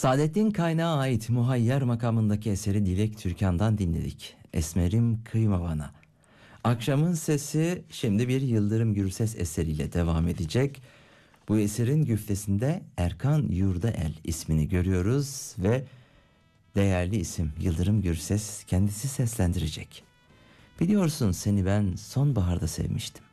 Saadettin Kaynağı ait Muhayyer makamındaki eseri Dilek Türkan'dan dinledik. Esmerim kıyma bana. Akşamın sesi şimdi bir Yıldırım Gürses eseriyle devam edecek. Bu eserin güftesinde Erkan Yurdael ismini görüyoruz ve değerli isim Yıldırım Gürses kendisi seslendirecek. Biliyorsun seni ben sonbaharda sevmiştim.